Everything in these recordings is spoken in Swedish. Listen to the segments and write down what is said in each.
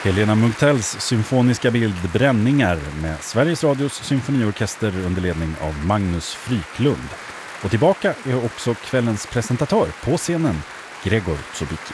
Helena Munktells symfoniska bild Bränningar med Sveriges Radios symfoniorkester under ledning av Magnus Fryklund. Och tillbaka är också kvällens presentatör på scenen, Gregor Zubicki.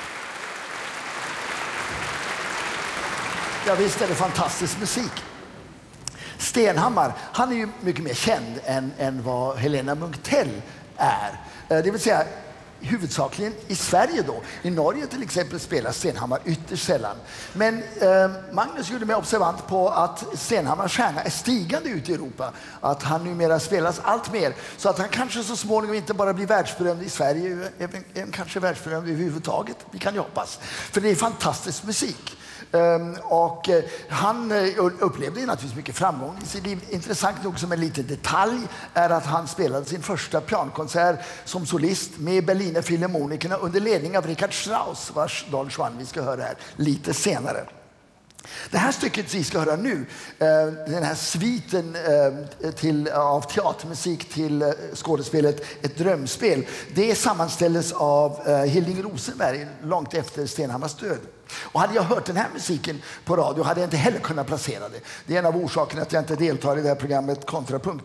Ja, visst är det fantastisk musik. Stenhammar, han är ju mycket mer känd än vad Helena Munktell är. Det vill säga huvudsakligen i Sverige då. I Norge till exempel spelar Stenhammar ytterst sällan. Men Magnus gjorde mig observant på att Stenhammars stjärna är stigande ut i Europa. Att han numera spelas allt mer. Så att han kanske så småningom inte bara blir världsberömd i Sverige, även kanske världsberömd överhuvudtaget. Vi kan ju hoppas. För det är fantastisk musik. Och han upplevde naturligtvis mycket framgång i sitt liv. Intressant nog som en liten detalj är att han spelade sin första piankonsert som solist med Berliner Philharmonikerna under ledning av Richard Strauss, vars Don Juan vi ska höra här lite senare. Det här stycket vi ska höra nu, den här sviten av teatermusik till skådespelet Ett drömspel, det sammanställdes av Hilding Rosenberg långt efter Stenhammars död. Och hade jag hört den här musiken på radio hade jag inte heller kunnat placera det. Det är en av orsakerna att jag inte deltar i det här programmet Kontrapunkt.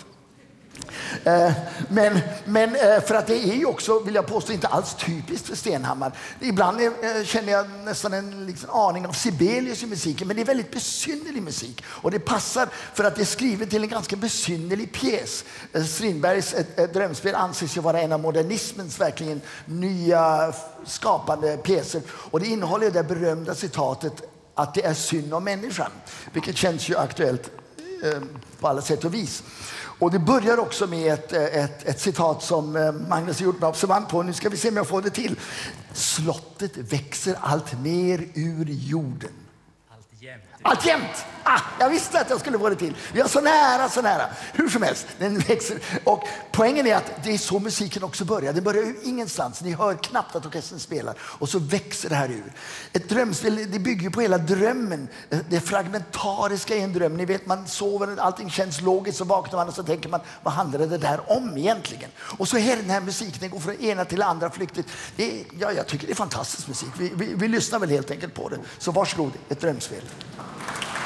Men för att det är ju också, vill jag påstå, inte alls typiskt för Stenhammar. Ibland känner jag nästan en aning av Sibelius i musiken, men det är väldigt besynnerlig musik. Och det passar för att det är skrivet till en ganska besynnerlig pjäs. Strindbergs Ett drömspel anses ju vara en av modernismens verkligen nya skapande pjäser. Och det innehåller det berömda citatet att det är synd om människan, vilket känns ju aktuellt på alla sätt och vis. Och det börjar också med ett citat som Magnus har gjort mig observant på. Nu ska vi se om jag får det till. Slottet växer allt mer ur jorden. Alltjämt! Jag visste att jag skulle få det till. Vi är så nära. Hur som helst, den växer. Och poängen är att det är så musiken också börjar. Det börjar ju ingenstans. Ni hör knappt att orkestern spelar. Och så växer det här ur. Ett drömspel, det bygger på hela drömmen. Det fragmentariska i en dröm. Ni vet, man sover, allting känns logiskt. Så vaknar man och så tänker man, vad handlar det där om egentligen? Och så är den här musiken, den går från ena till andra flyktigt. Jag tycker det är fantastisk musik. Vi lyssnar väl helt enkelt på det. Så varsågod, Ett drömspel.